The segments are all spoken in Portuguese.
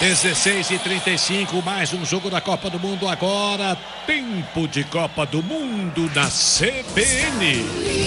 16h35, mais um jogo da Copa do Mundo agora. Tempo de Copa do Mundo na CBN.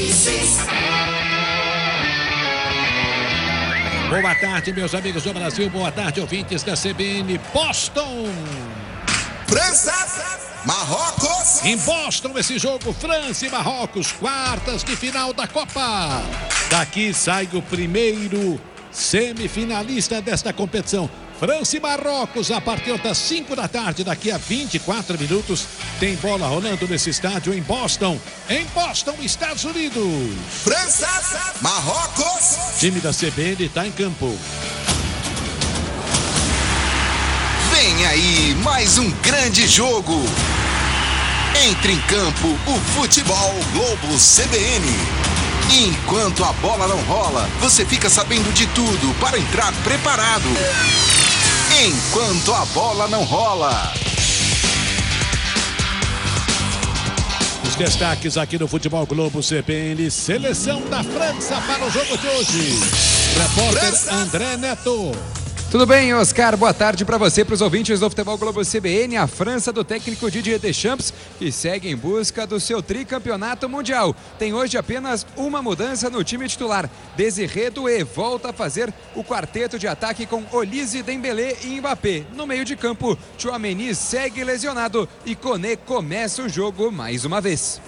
Boa tarde, meus amigos do Brasil. Boa tarde, ouvintes da CBN. Boston. França, Marrocos. Em Boston, esse jogo, França e Marrocos, quartas de final da Copa. Daqui sai o primeiro semifinalista desta competição. França e Marrocos, a partir das 5 da tarde, daqui a 24 minutos, tem bola rolando nesse estádio em Boston, Estados Unidos. França, Marrocos. Time da CBN está em campo. Vem aí mais um grande jogo. Entre em campo o Futebol Globo CBN. Enquanto a bola não rola, você fica sabendo de tudo para entrar preparado. Enquanto a bola não rola. Os destaques aqui no Futebol Globo CBN. Seleção da França para o jogo de hoje. Repórter França. André Neto. Tudo bem, Oscar? Boa tarde para você, para os ouvintes do Futebol Globo CBN. A França do técnico Didier Deschamps, que segue em busca do seu tricampeonato mundial. Tem hoje apenas uma mudança no time titular. Désiré Doué volta a fazer o quarteto de ataque com Olise, Dembélé e Mbappé. No meio de campo, Tchouaméni segue lesionado e Koné começa o jogo mais uma vez.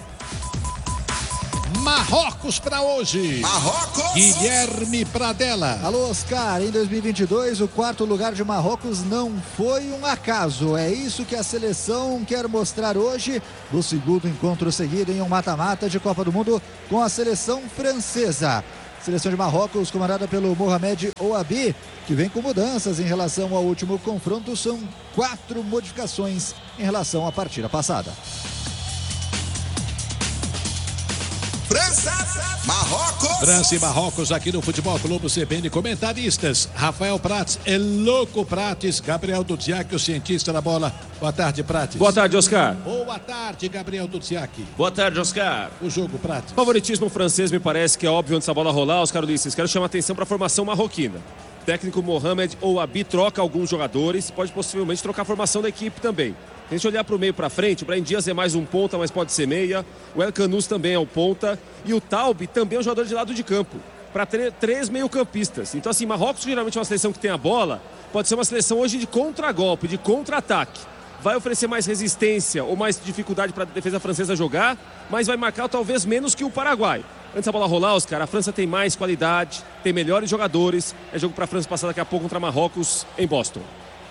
Marrocos para hoje. Marrocos. Guilherme Pradella. Alô, Oscar. Em 2022, o quarto lugar de Marrocos não foi um acaso. É isso que a seleção quer mostrar hoje, no segundo encontro seguido em um mata-mata de Copa do Mundo com a seleção francesa. Seleção de Marrocos comandada pelo Mohamed Ouabi, que vem com mudanças em relação ao último confronto. São 4 modificações em relação à partida passada. França, Marrocos. França e Marrocos aqui no Futebol Globo CBN. Comentaristas: Rafael Prates, Louco Prates, Gabriel Duziak, o cientista da bola. Boa tarde, Prates. Boa tarde, Oscar. Boa tarde, Gabriel Duziak. Boa tarde, Oscar. O jogo, Prates. Favoritismo francês me parece que é óbvio antes da bola rolar. Oscar Ulisses, quero chamar a atenção para a formação marroquina. O técnico Mohamed Ouabi troca alguns jogadores, pode possivelmente trocar a formação da equipe também. Se a gente olhar para o meio para frente, o Brahim Dias é mais um ponta, mas pode ser meia. O El Khanous também é o ponta. E o Taub também é um jogador de lado de campo. Para 3 meio-campistas. Então, assim, Marrocos geralmente é uma seleção que tem a bola. Pode ser uma seleção hoje de contragolpe, de contra-ataque. Vai oferecer mais resistência ou mais dificuldade para a defesa francesa jogar, mas vai marcar talvez menos que o Paraguai. Antes da bola rolar, Oscar, a França tem mais qualidade, tem melhores jogadores. É jogo para a França passar daqui a pouco contra Marrocos em Boston.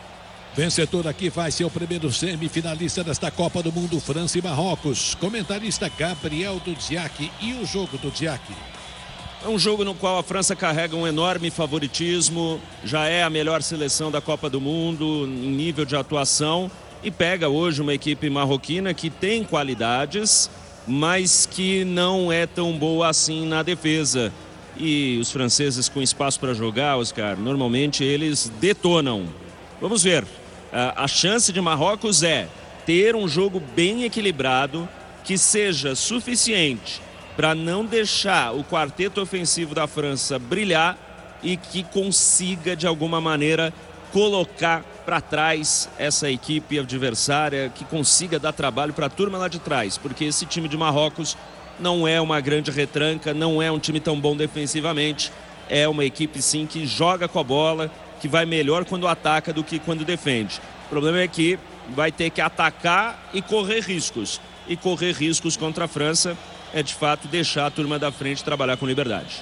Vencedor aqui vai ser o primeiro semifinalista desta Copa do Mundo, França e Marrocos. Comentarista Gabriel Duziak. E o jogo, Duziak? É um jogo no qual a França carrega um enorme favoritismo, já é a melhor seleção da Copa do Mundo em nível de atuação e pega hoje uma equipe marroquina que tem qualidades, mas que não é tão boa assim na defesa. E os franceses com espaço para jogar, Oscar, normalmente eles detonam. Vamos ver. A chance de Marrocos é ter um jogo bem equilibrado que seja suficiente para não deixar o quarteto ofensivo da França brilhar e que consiga de alguma maneira colocar para trás essa equipe adversária, que consiga dar trabalho para a turma lá de trás, porque esse time de Marrocos não é uma grande retranca, não é um time tão bom defensivamente, é uma equipe sim que joga com a bola, que vai melhor quando ataca do que quando defende. O problema é que vai ter que atacar e correr riscos. E correr riscos contra a França é de fato deixar a turma da frente trabalhar com liberdade.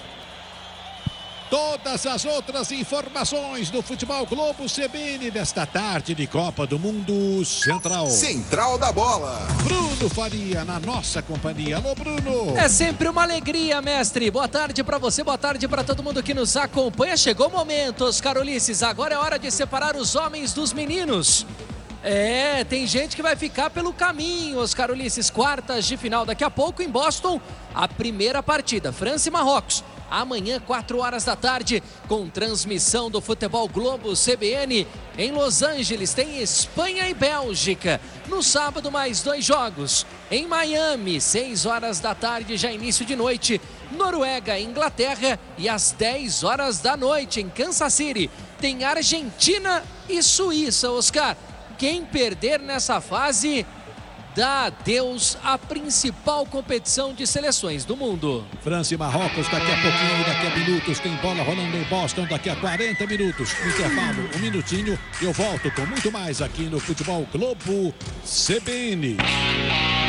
Todas as outras informações do Futebol Globo CBN desta tarde de Copa do Mundo. Central da bola. Bruno Faria na nossa companhia. Alô, Bruno. É sempre uma alegria, mestre. Boa tarde para você, boa tarde para todo mundo que nos acompanha. Chegou o momento, Oscar Ulisses. Agora é hora de separar os homens dos meninos. Tem gente que vai ficar pelo caminho, Oscar Ulisses. Quartas de final daqui a pouco em Boston. A primeira partida, França e Marrocos. Amanhã, 4 horas da tarde, com transmissão do Futebol Globo CBN. Em Los Angeles tem Espanha e Bélgica. No sábado, mais 2 jogos. Em Miami, 6 horas da tarde, já início de noite, Noruega e Inglaterra. E às 10 horas da noite, em Kansas City, tem Argentina e Suíça, Oscar. Quem perder nessa fase dá adeus à principal competição de seleções do mundo. França e Marrocos daqui a pouquinho, daqui a minutos, tem bola rolando em Boston daqui a 40 minutos. Intervalo, um minutinho, eu volto com muito mais aqui no Futebol Globo CBN.